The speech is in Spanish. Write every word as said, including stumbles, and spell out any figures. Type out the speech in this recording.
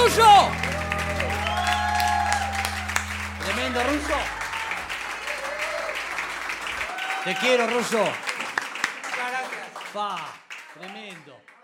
Russo! Tremendo, Russo. Te quiero, Russo. Muchas gracias. Pa, tremendo.